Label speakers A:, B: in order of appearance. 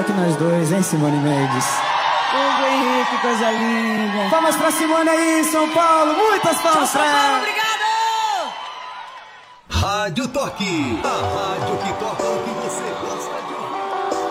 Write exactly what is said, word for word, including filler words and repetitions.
A: que nós dois, hein, Simone Mendes?
B: Hugo Henrique, coisa linda.
A: Palmas pra Simone aí, São Paulo. Muitas palmas pra ela.
B: Obrigado!
C: Rádio Toque, a rádio que toca o que você gosta.